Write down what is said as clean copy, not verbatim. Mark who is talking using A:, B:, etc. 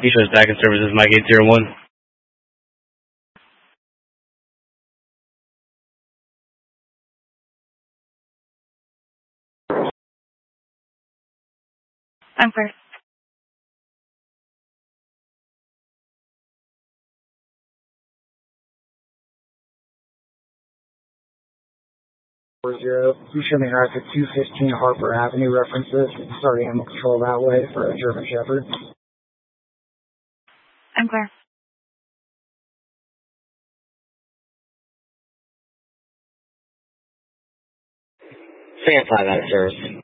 A: East West Back in Services, Mike 801.
B: I'm clear.
C: Zero. You show me her at 215 Harper Avenue references. Starting animal control that way for a German Shepherd.
B: I'm clear.
D: Stand 5 out of service.